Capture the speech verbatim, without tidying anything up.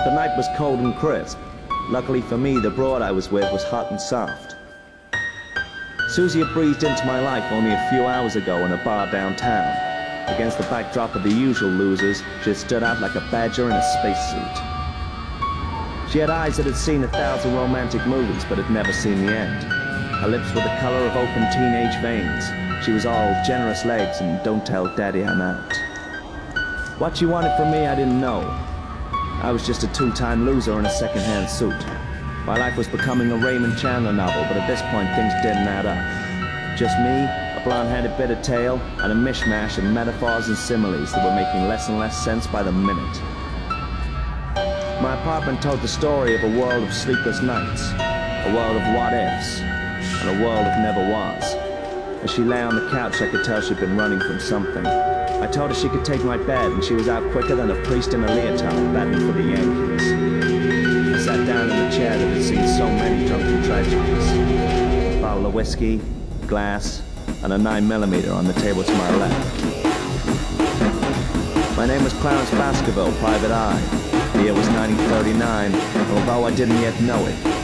The night was cold and crisp. Luckily for me, the broad I was with was hot and soft. Susie had breezed into my life only a few hours ago in a bar downtown. Against the backdrop of the usual losers, she had stood out like a badger in a spacesuit. She had eyes that had seen a thousand romantic movies, but had never seen the end. Her lips were the color of open teenage veins. She was all generous legs and don't tell daddy I'm out. What she wanted from me, I didn't know. I was just a two-time loser in a second-hand suit. My life was becoming a Raymond Chandler novel, but at this point things didn't add up. Just me, a blonde-headed bit of tale, and a mishmash of metaphors and similes that were making less and less sense by the minute. My apartment told the story of a world of sleepless nights, a world of what-ifs, and a world of never-was. As she lay on the couch, I could tell she'd been running from something. I told her she could take my bed, and she was out quicker than a priest in a leotard batting for the Yankees. I sat down in the chair that had seen so many drunken tragedies. A bottle of whiskey, glass, and a nine millimeter on the table to my left. My name was Clarence Baskerville, Private Eye. The year was nineteen thirty-nine, and although I didn't yet know it,